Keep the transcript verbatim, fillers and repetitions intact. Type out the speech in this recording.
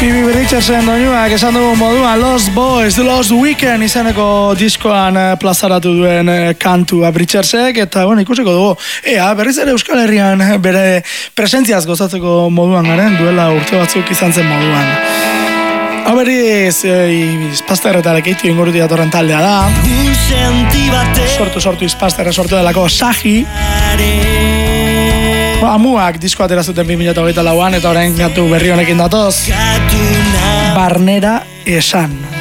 Phoebe Bridgersen doinuak esan dugu moduan Lost Boys, Lost Weekend izeneko diskoan plazaratu duen kantua Bridgersek, eta bueno, ikusiko dugu ea, berriz ere Euskal Herrian bere presentziaz gozatzeko moduan garen, duela urte batzuk izan zen moduan. Hau berriz, izpazterretara keitu ingoruti datorren taldea da. Sortu, sortu izpazterra sortu delako Sahi. Amuak disko atera zuten bi mila hogeita lauan eta orain gatu berri honekin datoz. Barnera esan.